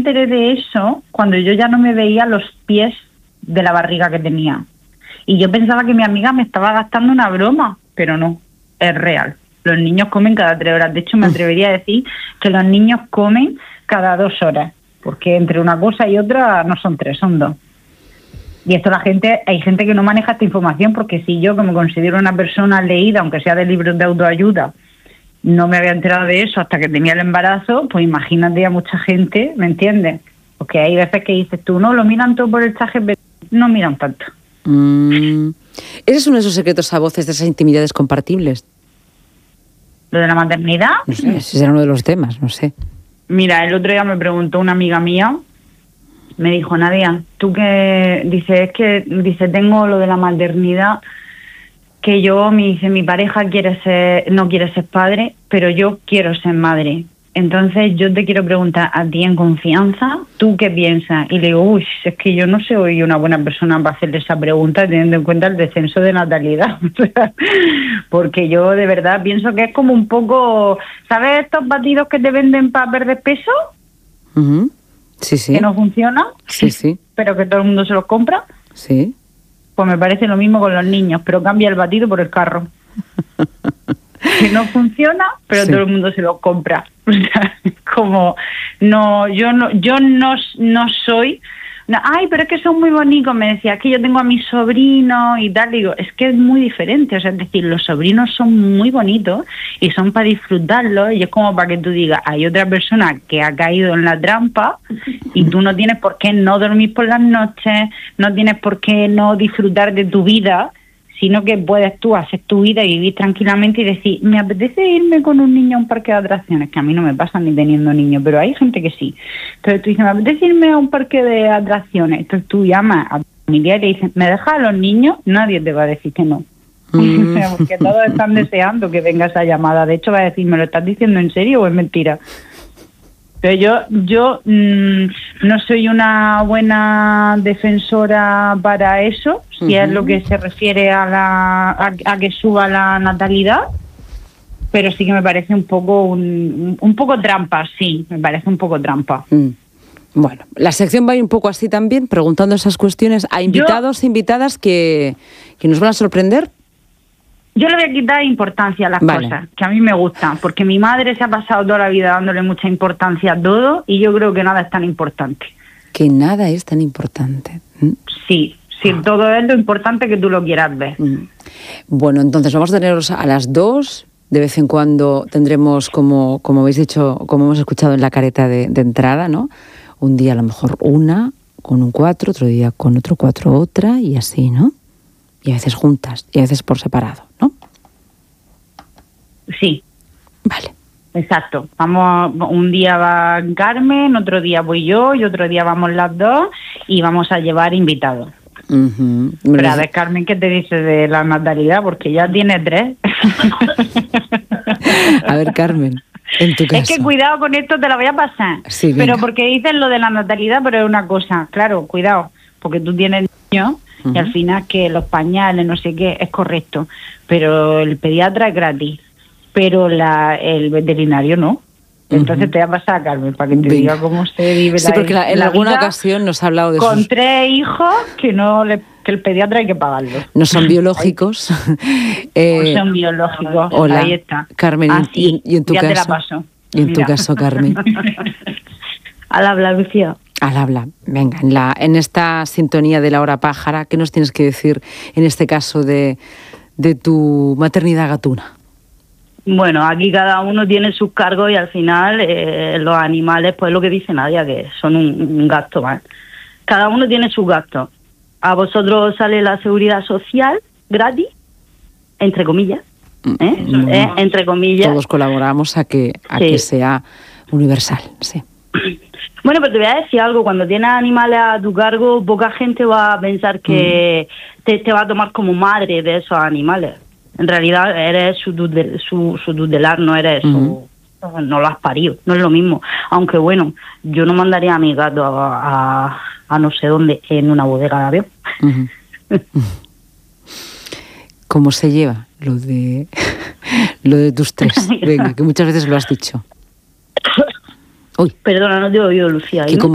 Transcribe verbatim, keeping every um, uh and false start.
enteré de eso cuando yo ya no me veía los pies de la barriga que tenía. Y yo pensaba que mi amiga me estaba gastando una broma, pero no, es real. Los niños comen cada tres horas. De hecho, me atrevería a decir que los niños comen cada dos horas, porque entre una cosa y otra no son tres, son dos. Y esto la gente, hay gente que no maneja esta información, porque si yo, que me considero una persona leída, aunque sea de libros de autoayuda, no me había enterado de eso hasta que tenía el embarazo, pues imagínate a mucha gente, ¿me entiendes? Porque hay veces que dices tú, no, lo miran todo por el chat G P T, no miran tanto. Mm. ¿Ese es uno de esos secretos a voces, de esas intimidades compartibles? ¿Lo de la maternidad? No sé, ese será uno de los temas, no sé. Mira, el otro día me preguntó una amiga mía, me dijo, Nadia, tú que, dice, es que, dice, tengo lo de la maternidad, que yo, me dice, mi pareja quiere ser, no quiere ser padre, pero yo quiero ser madre. Entonces yo te quiero preguntar a ti en confianza, ¿tú qué piensas? Y le digo, uy, es que yo no soy una buena persona para hacerle esa pregunta teniendo en cuenta el descenso de natalidad. Porque yo de verdad pienso que es como un poco, ¿sabes estos batidos que te venden para perder peso? Uh-huh. Sí, sí. Que no funcionan, sí, sí. pero que todo el mundo se los compra. Sí. Pues me parece lo mismo con los niños, pero cambia el batido por el carro. Que no funciona, pero sí, todo el mundo se lo compra. O sea, como no, yo no, yo no, no soy. No, ay, pero es que son muy bonitos, me decía, que yo tengo a mis sobrinos y tal. Digo, es que es muy diferente. O sea, es decir, los sobrinos son muy bonitos y son para disfrutarlos. Y es como para que tú digas, hay otra persona que ha caído en la trampa y tú no tienes por qué no dormir por las noches, no tienes por qué no disfrutar de tu vida, sino que puedes tú hacer tu vida y vivir tranquilamente y decir, me apetece irme con un niño a un parque de atracciones, que a mí no me pasa ni teniendo niños, pero hay gente que sí. Entonces tú dices, me apetece irme a un parque de atracciones. Entonces tú llamas a tu familia y le dices, ¿me dejas a los niños? Nadie te va a decir que no. Mm. Porque todos están deseando que venga esa llamada. De hecho va a decir, ¿me lo estás diciendo en serio o es mentira? Pero yo, yo mmm, no soy una buena defensora para eso, si uh-huh. es lo que se refiere a, la, a, a que suba la natalidad, pero sí que me parece un poco un, un poco trampa, sí, me parece un poco trampa. Mm. Bueno, la sección va a ir un poco así también, preguntando esas cuestiones a invitados e invitadas que, que nos van a sorprender. Yo le voy a quitar importancia a las vale. cosas, que a mí me gustan, porque mi madre se ha pasado toda la vida dándole mucha importancia a todo y yo creo que nada es tan importante. Que nada es tan importante. ¿Mm? Sí, sí, ah. todo es lo importante que tú lo quieras ver. Mm. Bueno, entonces vamos a teneros a las dos, de vez en cuando tendremos, como, como habéis dicho, como hemos escuchado en la careta de, de entrada, ¿no? Un día a lo mejor una con un cuatro, otro día con otro cuatro otra y así, ¿no? Y a veces juntas, y a veces por separado, ¿no? Sí. Vale. Exacto. Vamos, un día va Carmen, otro día voy yo, y otro día vamos las dos, y vamos a llevar invitados. Uh-huh. Pero a ver, Carmen, ¿qué te dice de la natalidad? Porque ya tiene tres. A ver, Carmen, en tu caso. Es que cuidado con esto, te la voy a pasar. Sí, pero porque dices lo de la natalidad, pero es una cosa. Claro, cuidado, porque tú tienes niños. Y al final que los pañales, no sé qué, es correcto. Pero el pediatra es gratis. Pero la, el veterinario no. Entonces uh-huh. te voy a pasar a Carmen para que te Venga. diga cómo se vive sí, la, porque la, en la alguna vida ocasión nos ha hablado de con sus... tres hijos que no le, que el pediatra hay que pagarlo. No son biológicos. eh, no son biológicos. Hola, ahí está. Carmen. Ah, sí, y, y en tu ya caso, te la paso. Y en Mira. tu caso, Carmen. Al habla, Lucía. Al habla. Venga, en, la, en esta sintonía de la hora pájara, ¿qué nos tienes que decir en este caso de, de tu maternidad gatuna? Bueno, aquí cada uno tiene sus cargos y al final eh, los animales, pues lo que dice Nadia, que son un, un gasto más. Cada uno tiene sus gastos. A vosotros os sale la seguridad social gratis, entre comillas, ¿eh? Mm. ¿Eh? Entre comillas. Todos colaboramos a que, a sí. que sea universal, sí. Bueno, pero te voy a decir algo, cuando tienes animales a tu cargo, poca gente va a pensar que mm. te, te va a tomar como madre de esos animales. En realidad eres su, su, su tutelar, no eres su, uh-huh. no lo has parido, no es lo mismo. Aunque bueno, yo no mandaría a mi gato a, a, a no sé dónde, en una bodega de avión. Uh-huh. ¿Cómo se lleva lo de lo de tus tres? Venga, que muchas veces lo has dicho. Uy. Perdona, no te he oído, Lucía. Que